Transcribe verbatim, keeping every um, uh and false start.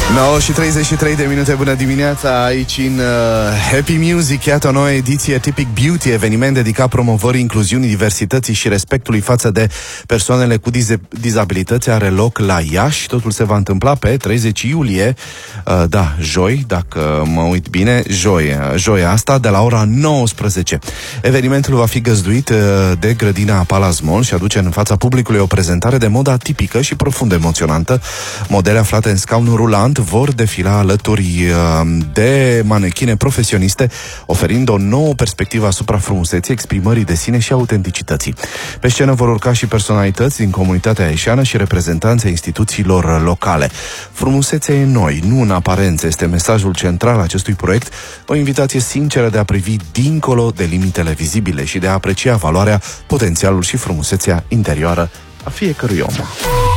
nouă și treizeci și trei de minute, bună dimineața, aici în uh, Happy Music. Iată o nouă ediție Typic Beauty, eveniment dedicat promovării incluziunii, diversității și respectului față de persoanele cu diz- dizabilități. Are loc la Iași, totul se va întâmpla pe treizeci iulie, uh, da, joi, dacă mă uit bine, joi, joia asta, de la ora nouăsprezece. Evenimentul va fi găzduit uh, de Grădina Palace Mall și aduce în fața publicului o prezentare de modă atipică și profund emoționantă. Modele aflate în scaunul rulant vor defila alături de manechine profesioniste, oferind o nouă perspectivă asupra frumuseții, exprimării de sine și autenticității. Pe scenă vor urca și personalități din comunitatea iașeană și reprezentanții instituțiilor locale. Frumusețea e în noi, nu în aparențe, este mesajul central al acestui proiect, o invitație sinceră de a privi dincolo de limitele vizibile și de a aprecia valoarea, potențialul și frumusețea interioară a fiecărui om.